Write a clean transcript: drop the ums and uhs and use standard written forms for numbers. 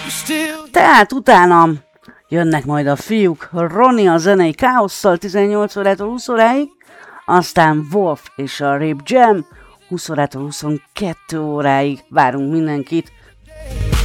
Tehát utána jönnek majd a fiúk, Ronnie a zenei káosszal 18 órától 20 óráig, aztán Wolf és a Rip Jam 20 órától 22 óráig. Várunk mindenkit.